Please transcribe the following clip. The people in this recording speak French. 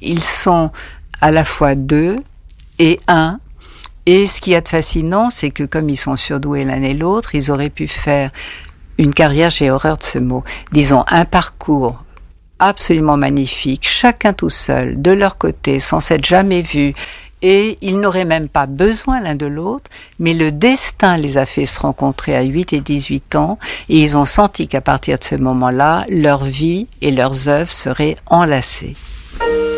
Ils sont à la fois deux et un. Et ce qu'il y a de fascinant, c'est que comme ils sont surdoués l'un et l'autre, ils auraient pu faire une carrière, j'ai horreur de ce mot, disons un parcours absolument magnifique, chacun tout seul, de leur côté, sans s'être jamais vus. Et ils n'auraient même pas besoin l'un de l'autre, mais le destin les a fait se rencontrer à 8 et 18 ans, et ils ont senti qu'à partir de ce moment-là, leur vie et leurs œuvres seraient enlacées.